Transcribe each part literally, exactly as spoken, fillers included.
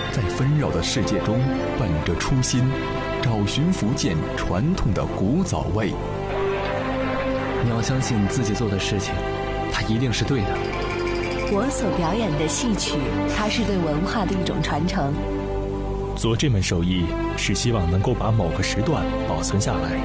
在纷扰的世界中，本着初心，找寻福建传统的古早味。 你要相信自己做的事情，它一定是对的。 我所表演的戏曲，它是对文化的一种传承。 做这门手艺是希望能够把某个时段保存下来。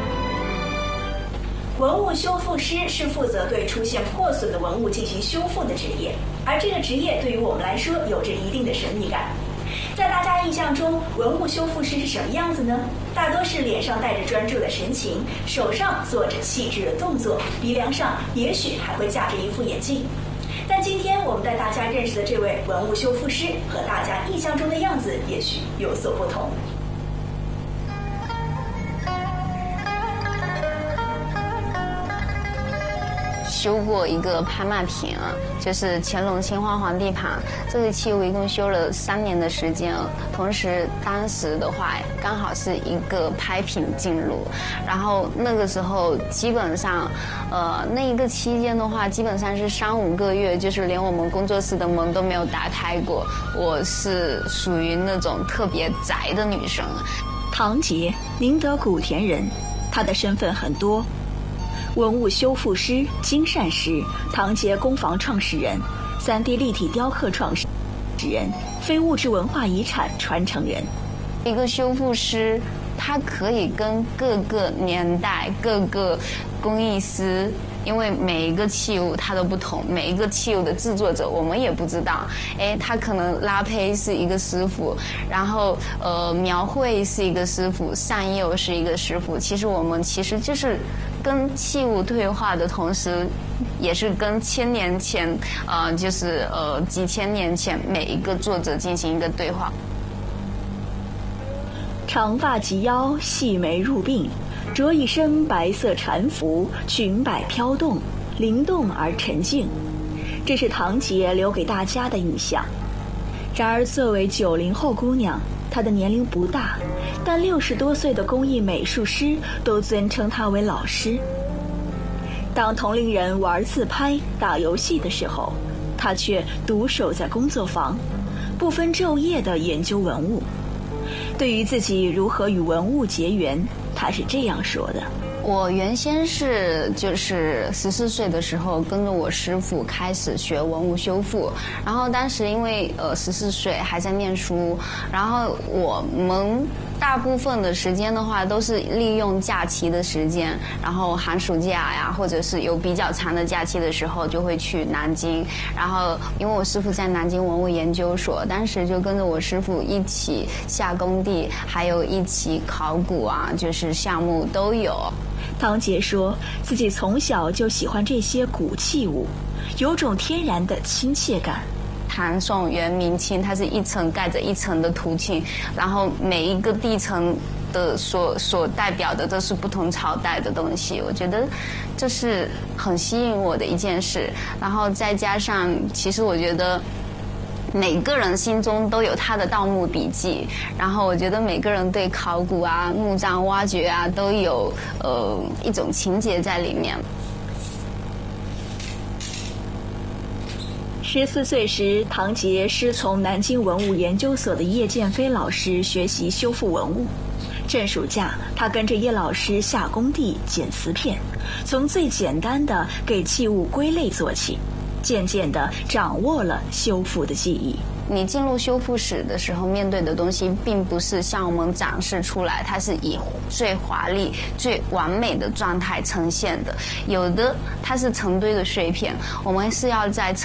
文物修复师是负责对出现破损的文物进行修复的职业，而这个职业对于我们来说有着一定的神秘感。在大家印象中，文物修复师是什么样子呢？大多是脸上带着专注的神情，手上做着细致的动作，鼻梁上也许还会架着一副眼镜。但今天我们带大家认识的这位文物修复师和大家印象中的样子也许有所不同。 修过一个拍卖品啊，就是乾隆青花皇帝盘，这个器物一共修了三年的时间啊。同时当时的话刚好是一个拍品进入，然后那个时候基本上呃那一个期间的话基本上是三五个月，就是连我们工作室的门都没有打开过。我是属于那种特别宅的女生。 唐杰，宁德古田人，她的身份很多。文物修复师、金善师，唐杰工坊创始人， 三 D 立体雕刻创始人，非物质文化遗产传承人。 一个修复师，他可以跟各个年代、各个工艺师，因为每一个器物它都不同，每一个器物的制作者我们也不知道。哎，他可能拉胚是一个师傅，然后呃描绘是一个师傅，上釉是一个师傅。其实我们其实就是跟器物对话的同时，也是跟千年前呃就是呃几千年前每一个作者进行一个对话。 长发及腰，细眉入鬓，着一身白色禅服，裙摆飘动，灵动而沉静，这是唐杰留给大家的印象。然而作为九零后姑娘，她的年龄不大，但六十多岁的工艺美术师都尊称她为老师。当同龄人玩自拍打游戏的时候，她却独守在工作房，不分昼夜地研究文物。对于自己如何与文物结缘，他是这样说的： 我原先是就是十四岁的时候跟着我师傅开始学文物修复，然后当时因为呃十四岁还在念书，然后我们大部分的时间的话都是利用假期的时间，然后寒暑假呀，或者是有比较长的假期的时候就会去南京，然后因为我师傅在南京文物研究所，当时就跟着我师傅一起下工地，还有一起考古啊，就是项目都有。 唐杰说自己从小就喜欢这些古器物，有种天然的亲切感。 唐宋元明清，它是一层盖着一层的图形，然后每一个地层的所所代表的都是不同朝代的东西，我觉得这是很吸引我的一件事。然后再加上，其实我觉得每个人心中都有他的盗墓笔记，然后我觉得每个人对考古啊、墓葬挖掘啊都有呃一种情结在里面。 十四岁时，唐杰师从南京文物研究所的叶剑飞老师学习修复文物。正暑假，他跟着叶老师下工地捡瓷片，从最简单的给器物归类做起，渐渐地掌握了修复的技艺。 你进入修复室的时候，面对的东西并不是像我们展示出来，它是以最华丽、最完美的状态呈现的。有的它是成堆的碎片，我们是要在